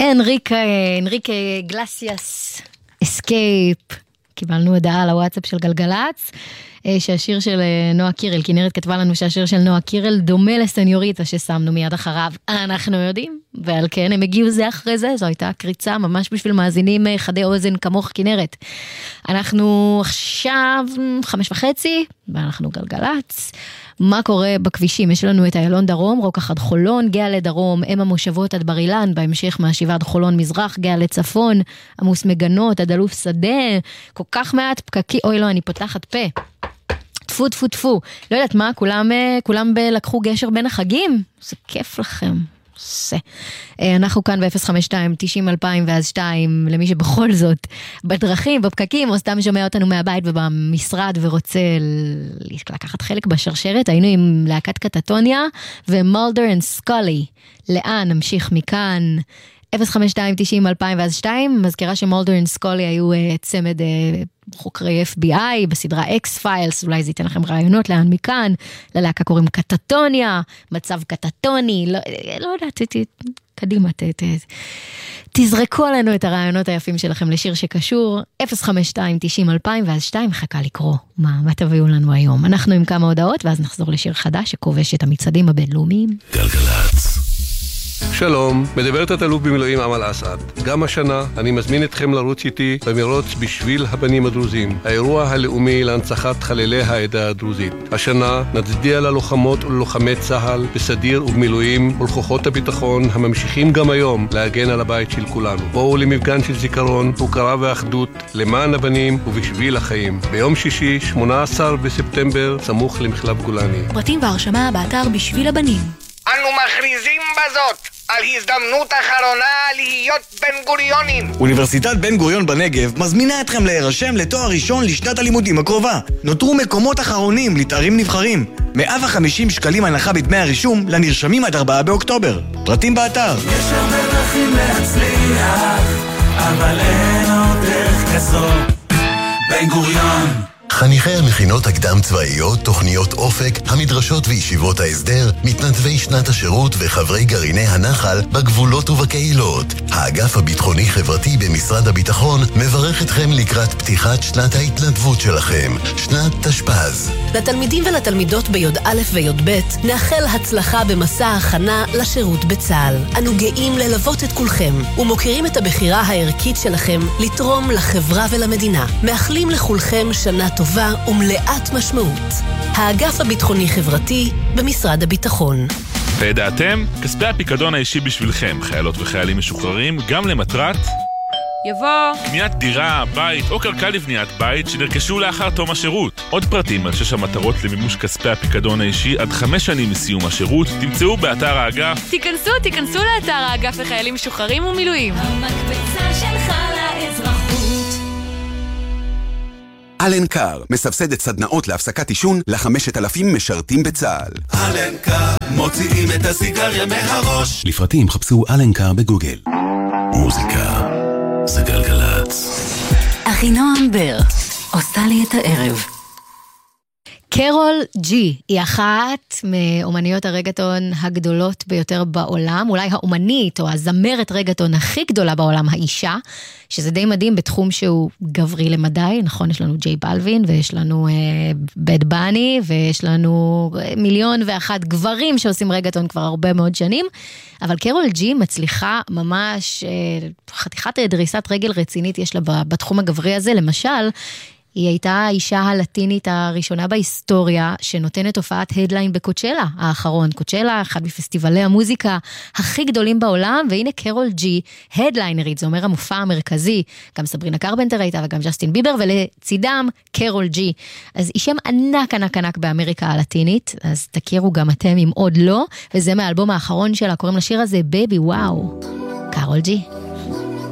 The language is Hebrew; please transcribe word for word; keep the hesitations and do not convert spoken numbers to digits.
אנריקה, אנריקה גלסיאס, אסקייפ. קיבלנו הודעה על הוואטסאפ של גלגלץ, שהשיר של נועה קירל, כנרת כתבה לנו שהשיר של נועה קירל דומה לסניוריטה ששמנו מיד אחריו. אנחנו יודעים, ועל כן הם הגיעו זה אחרי זה, זו הייתה קריצה ממש בשביל מאזינים חדי אוזן כמוך כנרת. אנחנו עכשיו חמש וחצי, ואנחנו גלגלץ. מה קורה בכבישים? יש לנו את איילון דרום, רוקח עד חולון, גאה לדרום, אם המושבות עד בר אילן, בהמשך מהשבעה עד חולון מזרח, גאה לצפון, עמוס מגנות, עד אלוף שדה, כל כך מעט פקקי, אוי לא, אני פותחת פה. תפו, תפו, תפו. לא יודעת מה, כולם, כולם לקחו גשר בין החגים? זה כיף לכם. זה. אנחנו כאן ב-אפס חמש שתיים תשעים אלפיים ואז שתיים, למי שבכל זאת בדרכים, בפקקים, או סתם שומע אותנו מהבית ובמשרד ורוצה לקחת חלק בשרשרת. היינו עם להקת קטטוניה ומולדר אנד סקולי. לאן נמשיך מכאן? אפס חמש שתיים תשעים אלפיים ואז שתיים, מזכירה שמולדר אנד סקולי היו צמד חוקרי אף בי איי בסדרה X-Files, אולי זה ייתן לכם רעיונות לאן מכאן. ללהקה קוראים קטטוניה, מצב קטטוני, לא, לא יודעת, קדימה, ת, ת, תזרקו עלינו את הרעיונות היפים שלכם לשיר שקשור. אפס חמש שתיים תשעים אלפיים ואז שתיים, מחכה לקרוא מה, מה תביאו לנו היום. אנחנו עם כמה הודעות ואז נחזור לשיר חדש שכובש את המצעדים הבינלאומיים. גלגלץ. שלום, מדברת התלוף במילואים אמל אסעד. גם השנה אני מזמין אתכם לרוץ איתי במרוץ בשביל הבנים הדרוזים, האירוע הלאומי להנצחת חללי העדה הדרוזית. השנה נצדיע ללוחמות וללוחמי צה"ל בסדיר ובמילואים ולכוחות הביטחון הממשיכים גם היום להגן על הבית של כולנו. בואו למפגן של זיכרון, הוקרה ואחדות למען הבנים ובשביל החיים. ביום שישי, שמונה עשר בספטמבר, סמוך למחלף גולני. פרטים והרשמה באתר בשביל הבנים. אנו מכריזים בזאת על הזדמנות אחרונה להיות בן גוריונים. אוניברסיטת בן גוריון בנגב מזמינה אתכם להירשם לתואר ראשון לשנת הלימודים הקרובה. נותרו מקומות אחרונים לתארים נבחרים. מאה וחמישים שקלים הנחה בדמי הרישום לנרשמים עד ארבעה באוקטובר. פרטים באתר. יש הרבה דרכים להצליח, אבל אין עוד דרך כזו. בן גוריון. חניכי המכינות הקדם צבאיות, תוכניות אופק, המדרשות וישיבות ההסדר, מתנדבי שנת השירות וחברי גרעיני הנחל בגבולות ובקהילות. האגף הביטחוני חברתי במשרד הביטחון מברך אתכם לקראת פתיחת שנת ההתנדבות שלכם, שנת תשפ"ז. לתלמידים ולתלמידות ביוד א' ויוד ב' נאחל הצלחה במסע ההכנה לשירות בצה"ל. אנו גאים ללוות את כולכם ומוקירים את הבחירה הערכית שלכם לתרום לחברה ולמדינה. מאחלים לכולכם שנה טובה ומלאת משמעות. האגף הביטחוני חברתי במשרד הביטחון. וידעתם? כספי הפיקדון האישי בשבילכם, חיילות וחיילים משוחררים, גם למטרת יבוא קניית דירה, בית או קרקע לבניית בית שנרכשו לאחר תום השירות. עוד פרטים על שש המטרות למימוש כספי הפיקדון האישי עד חמש שנים מסיום השירות תמצאו באתר האגף. תיכנסו, תיכנסו לאתר האגף לחיילים משוחררים ומילואים. המקבצה שלך לאזרחות. אלנקר מסבסדת סדנאות להפסקת עישון ל-חמשת אלפים משרתים בצה"ל. אלנקר מוציאים את הסיגריה מהראש. לפרטים חפשו אלנקר בגוגל. מוזיקה זה גלגלץ. אחינועם בר עושה לי את הערב. קרול ג'י היא אחת מאומניות הרגטון הגדולות ביותר בעולם, אולי האומנית או הזמרת רגטון הכי גדולה בעולם, האישה, שזה די מדהים בתחום שהוא גברי למדי, נכון? יש לנו ג'יי בלווין ויש לנו בד בני ויש לנו מיליון ואחת גברים שעושים רגטון כבר הרבה מאוד שנים, אבל קרול ג'י מצליחה ממש, חתיכת דריסת רגל רצינית יש לה בתחום הגברי הזה, למשל, היא הייתה האישה הלטינית הראשונה בהיסטוריה שנותנת הופעת הדליין בקוצ'לה האחרון. קוצ'לה, אחד מפסטיבלי המוזיקה הכי גדולים בעולם, והנה קרול ג'י, הדליינרית, זה אומר המופע המרכזי. גם סברינה קרפנטר הייתה וגם ג'סטין ביבר, ולצידם קרול ג'י. אז היא שם ענק ענק ענק באמריקה הלטינית, אז תכירו גם אתם אם עוד לא, וזה מהאלבום האחרון שלה, קוראים לשיר הזה בייבי וואו. קרול ג'י.